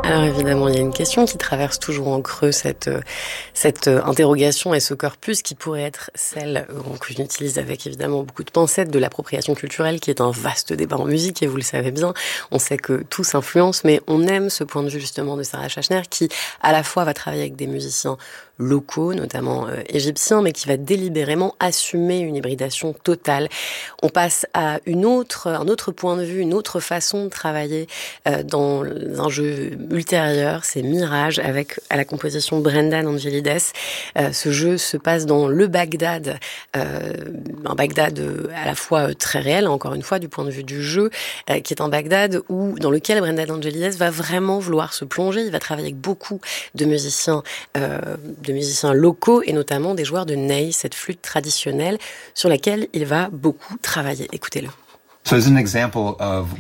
Alors évidemment, il y a une question qui traverse toujours en creux cette interrogation et ce corpus qui pourrait être celle que j'utilise avec évidemment beaucoup de pincettes de l'appropriation culturelle, qui est un vaste débat en musique et vous le savez bien. On sait que tout s'influence, mais on aime ce point de vue justement de Sarah Schachner qui à la fois va travailler avec des musiciens locaux, notamment égyptiens, mais qui va délibérément assumer une hybridation totale. On passe à un autre point de vue, une autre façon de travailler dans un jeu ultérieur, c'est Mirage, avec à la composition Brendan Angelides. Ce jeu se passe dans le Bagdad, un Bagdad à la fois très réel, encore une fois, du point de vue du jeu, qui est un Bagdad dans lequel Brendan Angelides va vraiment vouloir se plonger. Il va travailler avec beaucoup de musiciens locaux et notamment des joueurs de ney, cette flûte traditionnelle sur laquelle il va beaucoup travailler. Écoutez-le. Ça, c'est un exemple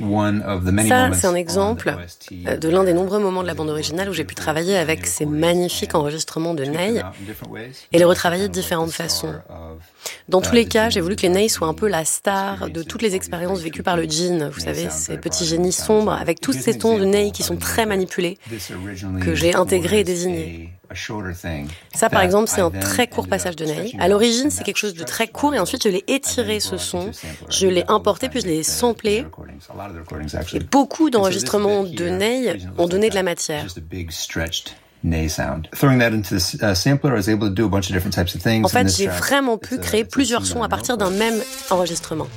de l'un des nombreux moments de la bande originale où j'ai pu travailler avec ces magnifiques enregistrements de ney et les retravailler de différentes façons. Dans tous les cas, j'ai voulu que les ney soient un peu la star de toutes les expériences vécues par le djinn. Vous savez, ces petits génies sombres avec tous ces tons de ney qui sont très manipulés, que j'ai intégrés et désignés. Ça, par exemple, c'est un très court passage de ney. À l'origine, c'est quelque chose de très court et ensuite, je l'ai étiré, ce son. Je l'ai importé, puis je l'ai samplé. Et beaucoup d'enregistrements de ney ont donné de la matière. En fait, j'ai vraiment pu créer plusieurs sons à partir d'un même enregistrement.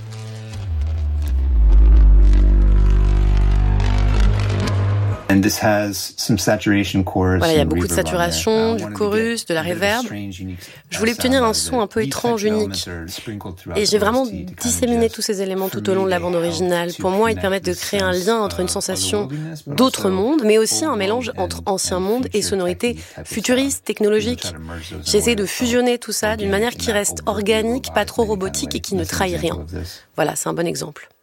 Voilà, il y a beaucoup de saturation, du chorus, de la reverb. Je voulais obtenir un son un peu étrange, unique. Et j'ai vraiment disséminé tous ces éléments tout au long de la bande originale. Pour moi, ils permettent de créer un lien entre une sensation d'autre monde, mais aussi un mélange entre ancien monde et sonorités futuristes, technologiques. J'ai essayé de fusionner tout ça d'une manière qui reste organique, pas trop robotique et qui ne trahit rien. Voilà, c'est un bon exemple.